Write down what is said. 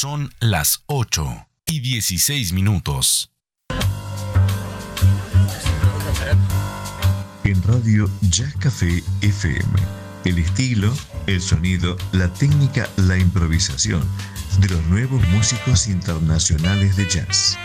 Son las 8:16. En Radio Jazz Café FM, el estilo, el sonido, la técnica, la improvisación de los nuevos músicos internacionales de jazz.